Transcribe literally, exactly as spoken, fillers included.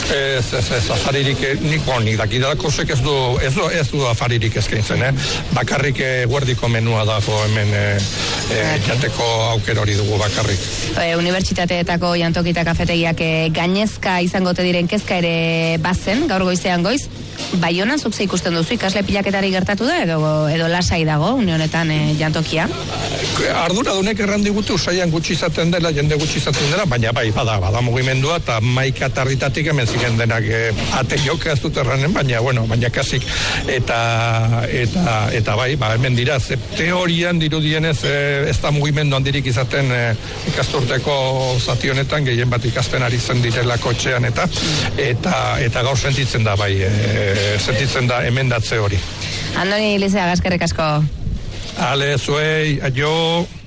Ez, ez, ez, afaririk, nik, bon, nik dakidalako zek ez du, ez du, ez du afaririk eskaintzen, eh? Bakarrik eh, guerdiko menua dago hemen eh, eh, jateko auker hori dugu bakarrik. E, Unibertsitateetako jantoki eta kafetegiak e, gainezka izango te diren kezka ere bazen, gaur goizean goiz. Baionan zuk ze ikusten duzu, ikasle pilaketari gertatu da edo, edo lasai dago, une honetan e, jantokia? Arduradunek erran digute usaian gutxi izaten dela, jende gutxi izaten dela, baina bai, bada, bada mugimendua, eta maika tarritatik hemen ziren denak e, ate joka ez dut erranen, baina, bueno, baina kasik, eta, eta, eta bai, ba, hemen dira, ze teorian dirudienez e, ez da mugimendu handirik izaten e, ikasturteko zati honetan, gehien bat ikasten ari zen direla kotxean, eta, eta, eta gaur sentitzen da, bai, e, sentitzen da emendatze hori. Andoni Lizeaga, eskerrik asko. Ale, zuei, aio.